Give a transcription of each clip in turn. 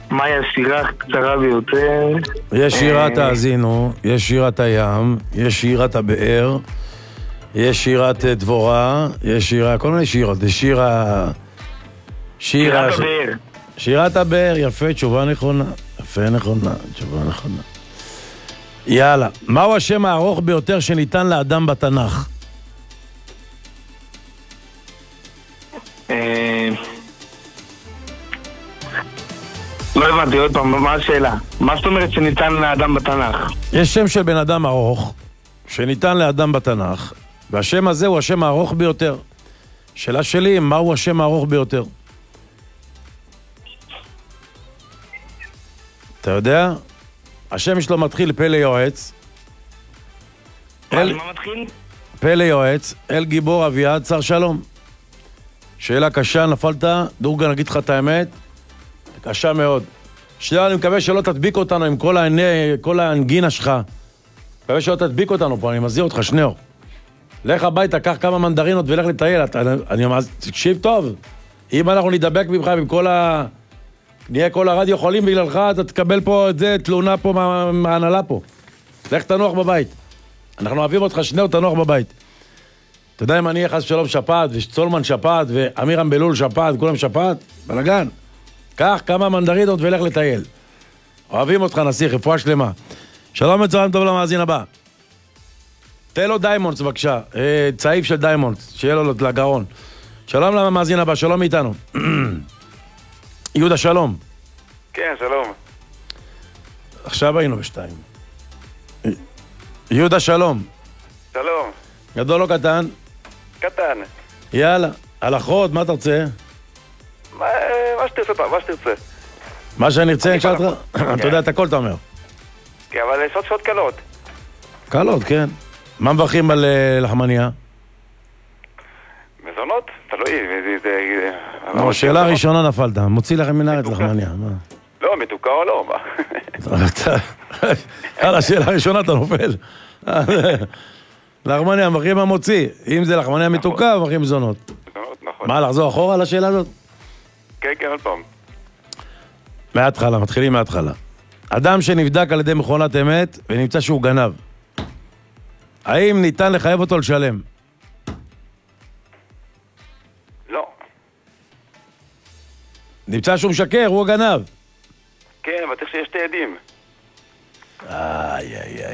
מהי השירה הקצרה ביותר? יש שירת האזינו, יש שירת הים, יש שירת הבאר, יש שירת דבורה, יש שירה, כל מיני שירות, זה שירת הבאר. שירת הבאר, יפה, תשובה נכונה. יפה, נכונה, תשובה נכונה. יאללה, מהו השם הארוך ביותר שניתן לאדם בתנ"ך? לא הבנתי, עוד פעם, מה השאלה? מה זאת אומרת שניתן לאדם בתנ"ך? יש שם של בן אדם ארוך שניתן לאדם בתנ"ך, והשם הזה הוא השם הארוך ביותר. שאלה שלי, מהו השם הארוך ביותר? אתה יודע? השם שלו מתחיל פלא יועץ. מה מתחיל? פלא יועץ, אל גיבור אביעד שר שלום. שאלה קשה, נפלת, דורגה נגיד לך את האמת, קשה מאוד. שאלה, אני מקווה שלא תדביק אותנו עם כל האנגינה שלך. מקווה שלא תדביק אותנו פה, אני מזהיר אותך, שניאור. לך הביתה, קח כמה מנדרינות ולך לטייל. תקשיב טוב, אם אנחנו נדבק ממך עם נהיה כל הרדיו חולים בגללך, אתה תקבל פה את זה, תלונה פה מההנהלה פה. לך תנוח בבית. אנחנו אוהבים אותך, שניאור, תנוח בבית. אתה יודע אם אני אהיה חס שלום שפעת, ושצולמן שפעת, ואמירם בלול שפעת, כולם שפעת, בלגן. קח כמה מנדרינות ולך לטייל. אוהבים אותך, נסיך, רפואה שלמה. שלום וצהריים טוב למאזין הבא. תן לו דיימונדס, בבקשה. צעיף של דיימונדס, שיהיה לו לגרון. שלום למאזין הבא, שלום איתנו. יהודה, שלום. כן, שלום. עכשיו היינו בשתיים. יהודה, שלום. שלום. גדול או קטן? קטן. יאללה, הלכות, מה אתה רוצה? מה שתרצה, מה שתרצה. מה שאני ארצה, אני אשאל אותך? אתה יודע את הכל, אתה אומר. כן, אבל יש עוד שעות קלות. קלות, כן. מה מברכים על לחמניה? מזונות? תלוי. השאלה הראשונה נפלת, מוציא לכם מן הארץ לחמניה. לא, מתוקה או לא? על השאלה הראשונה אתה נופל. לחמניה, מברכים מה מוציא. אם זה לחמניה מתוקה, מברכים מזונות. מזונות, נכון. מה, לחזור אחורה על השאלה הזאת? כן, כן, עוד פעם. מההתחלה, מתחילים מההתחלה. אדם שנבדק על ידי מכונת אמת ונמצא שהוא גנב. האם ניתן לחייב אותו לשלם? לא. נמצא שהוא משקר, הוא הגנב. כן, אבל צריך שיש שתי עדים. איי.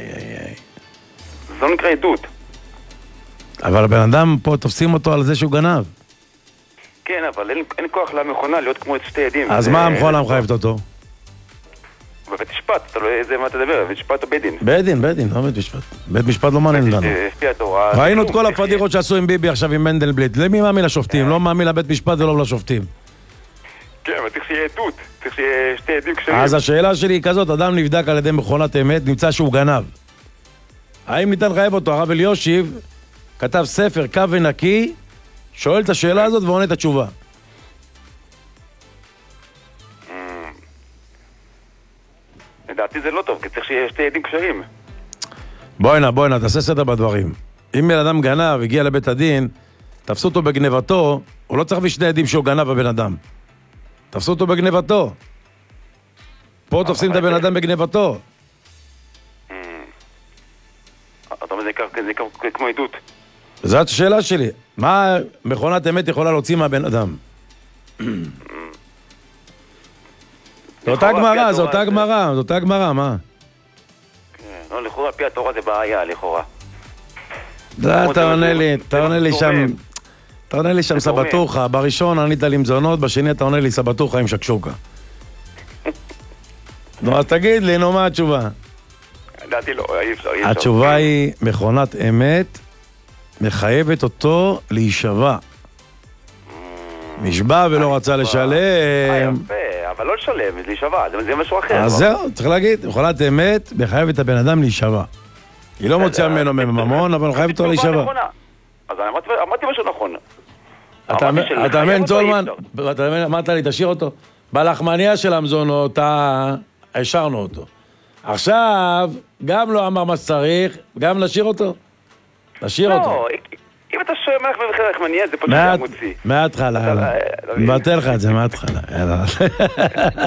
זו נקרא עדות. אבל הבן אדם פה תופסים אותו על זה שהוא גנב. כן, אבל אין כוח למכונה להיות כמו את שתי עדים. אז מה המכונה מחייבת אותו? בבית משפט, אתה לא יודע מה אתה מדבר, בית משפט או בית דין? בית דין, לא בית משפט. בית משפט לא מעניין לנו. ראינו את כל הפדיחות שעשו עם ביבי עכשיו עם מנדלבליט. למי מאמין לשופטים? לא מאמין לבית משפט ולא לשופטים. כן, אבל צריך שיהיה עדות, צריך שיהיה שתי עדים כשרים. אז השאלה שלי היא כזאת, אדם נבדק על ידי מכונת אמת, נמצא שהוא גנב. האם ניתן לחייב אותו? הרב אליושיב כתב ספר קו ונקי, שואל את השאלה הזאת ועונה את התשובה. לדעתי זה לא טוב, כי צריך שיהיה שתי עדים כשרים. בואי, תעשה סדר בדברים. אם בן אדם גנב, הגיע לבית הדין, תפסו אותו בגנבתו, הוא לא צריך להביא שני עדים שהוא גנב בבן אדם. תפסו אותו בגנבתו. פה תופסים את הבן אדם בגנבתו. אתה אומר, זה כמו עדות. זאת השאלה שלי. מה מכונת אמת יכולה להוציא מהבן אדם? זו אותה גמרא, מה? לא, לכאורה, פי התורה זה בעיה, לכאורה. אתה עונה לי שם סבתוכה. בראשון ענית לי מזונות, בשני אתה עונה לי סבתוכה עם שקשוקה. נו, אז תגיד לי, נו, מה התשובה? לדעתי לא, אי אפשר. התשובה היא, מכונת אמת מחייבת אותו להישבע. נשבע ולא רצה לשלם. יפה, אבל לא לשלם, להישבע, זה משהו אחר. אז זהו, צריך להגיד, מכונת אמת מחייבת את הבן אדם להישבע. היא לא מוציאה ממנו ממון, אבל מחייבת אותו להישבע. אז אמרתי משהו נכון. אתה אמן צולמן, אמרת לי, תשאיר אותו. בלחמניה של המזונות, השארנו אותו. עכשיו, גם לא אמר מה שצריך, גם נשאיר אותו. נשאיר אותו. לא, אם אתה שואל מה לך לחמניה, זה פשוט מוציא. מההתחלה, יאללה. מבטל לך את זה, מההתחלה. יאללה.